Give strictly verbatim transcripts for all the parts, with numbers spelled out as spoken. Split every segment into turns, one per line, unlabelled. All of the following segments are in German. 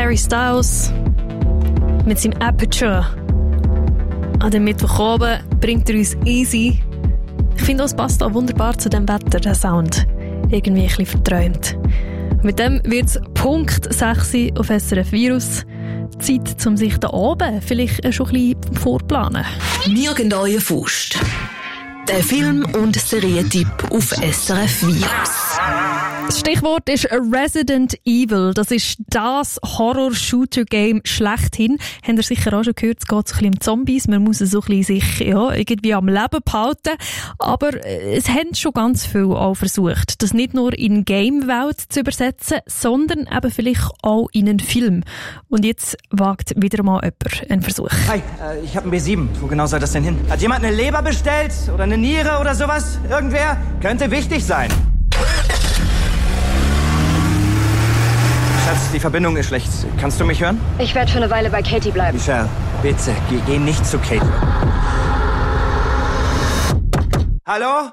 Harry Styles mit seinem Aperture. An dem Mittwochabend bringt er uns Easy. Ich finde, es passt auch wunderbar zu dem Wetter, der Sound. Irgendwie ein bisschen verträumt. Mit dem wird es Punkt sechs auf S R F Virus. Zeit, um sich da oben vielleicht schon ein bisschen vorplanen.
Nirgendwo Faust. Der Film- und Serientipp auf S R F Virus.
Das Stichwort ist Resident Evil. Das ist das Horror-Shooter-Game schlechthin. Habt ihr sicher auch schon gehört, es geht so ein bisschen um Zombies. Man muss so ein bisschen sich ja, irgendwie am Leben behalten. Aber es haben schon ganz viel auch versucht, das nicht nur in Game-Welt zu übersetzen, sondern eben vielleicht auch in einen Film. Und jetzt wagt wieder mal jemand einen Versuch.
Hi, äh, ich habe einen B sieben. Wo genau soll das denn hin? Hat jemand eine Leber bestellt? Oder eine Niere oder sowas? Irgendwer? Könnte wichtig sein. Schatz, die Verbindung ist schlecht. Kannst du mich hören?
Ich werde für eine Weile bei Katie bleiben.
Michelle, bitte, geh, geh nicht zu Katie. Hallo?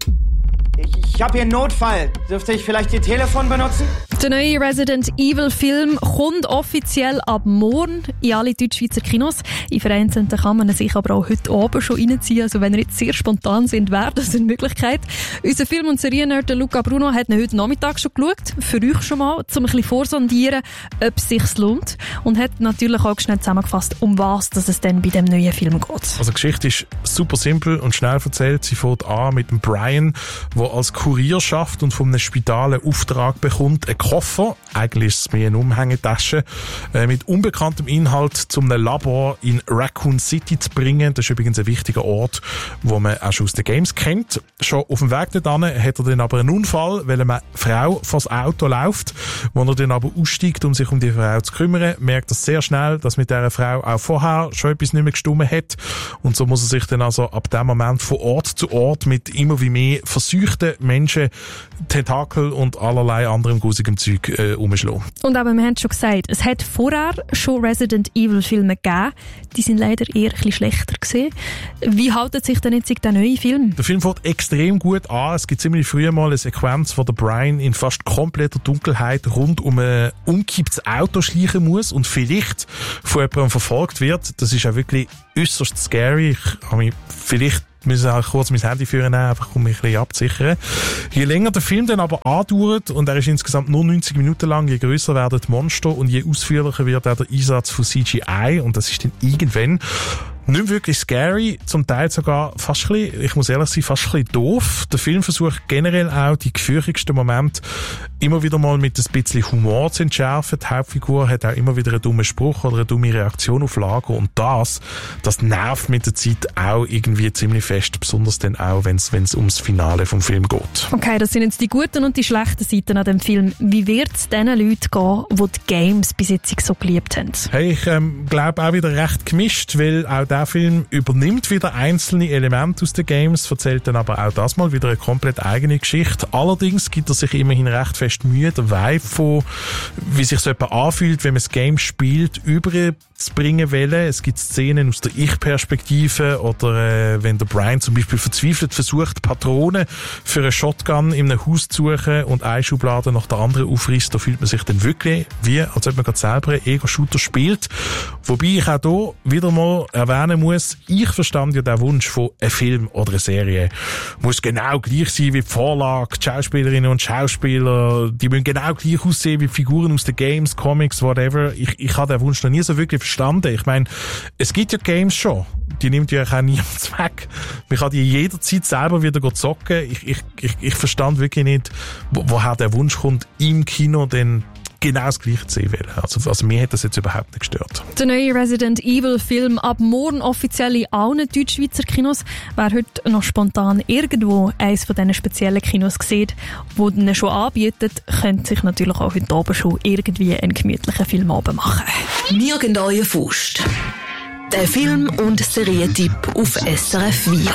Ich, ich habe hier einen Notfall. Dürfte ich vielleicht Ihr Telefon benutzen?
Der neue Resident Evil Film kommt offiziell ab morgen in alle Deutschschweizer Kinos. In vereinzelten kann man sich aber auch heute Abend schon reinziehen. Also wenn ihr jetzt sehr spontan sind, wäre das eine Möglichkeit. Unser Film- und Seriennerd Luca Bruno hat ihn heute Nachmittag schon geschaut. Für euch schon mal, um ein bisschen vorsondieren, ob es sich lohnt. Und hat natürlich auch schnell zusammengefasst, um was dass es denn bei dem neuen Film geht.
Also die Geschichte ist super simpel und schnell erzählt. Sie fängt an mit dem Brian, der als Kurier schafft und von einem Spital einen Auftrag bekommt, einen Koffer, eigentlich ist es mehr eine Umhängetasche, äh, mit unbekanntem Inhalt zu einem Labor in Raccoon City zu bringen. Das ist übrigens ein wichtiger Ort, wo man auch schon aus den Games kennt. Schon auf dem Weg dorthin hat er dann aber einen Unfall, weil eine Frau vor das Auto läuft. Wo er dann aber aussteigt, um sich um die Frau zu kümmern, merkt er sehr schnell, dass mit dieser Frau auch vorher schon etwas nicht mehr gestimmt hat. Und so muss er sich dann also ab dem Moment von Ort zu Ort mit immer wie mehr verseuchten Menschen, Tentakel und allerlei anderem grusigem Zeug äh, umschlagen.
Und aber wir haben schon gesagt, es hat vorher schon Resident Evil Filme gegeben. Die sind leider eher ein bisschen schlechter gewesen. Wie haltet sich denn jetzt der neue Film?
Der Film fängt extrem gut an. Es gibt ziemlich früh mal eine Sequenz, wo der Brian in fast kompletter Dunkelheit rund um ein umgekipptes Auto schleichen muss und vielleicht von jemandem verfolgt wird. Das ist auch wirklich äußerst scary. Ich habe mich vielleicht müssen auch kurz mein Handy führen, einfach um mich ein bisschen abzusichern. Je länger der Film dann aber andauert, und er ist insgesamt nur neunzig Minuten lang, je grösser werden die Monster und je ausführlicher wird auch der Einsatz von C G I, und das ist dann irgendwann nicht mehr wirklich scary, zum Teil sogar fast ein bisschen, ich muss ehrlich sein, fast ein bisschen doof. Der Film versucht generell auch die gefürchtigsten Momente immer wieder mal mit ein bisschen Humor zu entschärfen. Die Hauptfigur hat auch immer wieder einen dummen Spruch oder eine dumme Reaktion auf Lager, und das, das nervt mit der Zeit auch irgendwie ziemlich fest, besonders dann auch, wenn es ums Finale vom Film geht.
Okay, das sind jetzt die guten und die schlechten Seiten an dem Film. Wie wird es den Leuten gehen, die die Games bis jetzt so geliebt haben?
Hey, ich ähm, glaube auch wieder recht gemischt, weil auch der Film übernimmt wieder einzelne Elemente aus den Games, erzählt dann aber auch das mal wieder eine komplett eigene Geschichte. Allerdings gibt er sich immerhin recht fest Mühe, der Vibe von, wie sich so etwas anfühlt, wenn man das Game spielt, überzubringen wollen. Es gibt Szenen aus der Ich-Perspektive oder äh, wenn der Brian zum Beispiel verzweifelt versucht, Patronen für eine Shotgun in einem Haus zu suchen und eine Schublade nach der anderen aufreißt, da fühlt man sich dann wirklich wie, als ob man gerade selber einen Ego-Shooter spielt. Wobei ich auch hier wieder mal erwähnen muss, ich verstand ja den Wunsch von einem Film oder einer Serie. Muss genau gleich sein wie die Vorlage, die Schauspielerinnen und Schauspieler, die müssen genau gleich aussehen wie die Figuren aus den Games, Comics, whatever. Ich, ich habe den Wunsch noch nie so wirklich verstanden. Ich meine, es gibt ja Games schon. Die nimmt ja auch niemand weg. Man kann die jederzeit selber wieder zocken. Ich, ich, ich, ich verstand wirklich nicht, wo, woher der Wunsch kommt, im Kino denn genau das Gleiche zu sehen wollen. Also, also mir hat das jetzt überhaupt nicht gestört.
Der neue Resident Evil Film ab morgen offiziell in allen Deutschschweizer Kinos. Wer heute noch spontan irgendwo eines von diesen speziellen Kinos sieht, die ihn schon anbietet, könnte sich natürlich auch heute Abend schon irgendwie einen gemütlichen Filmabend machen.
Nirgendwo Faust. Der Film- und Serientipp auf S R F Virus.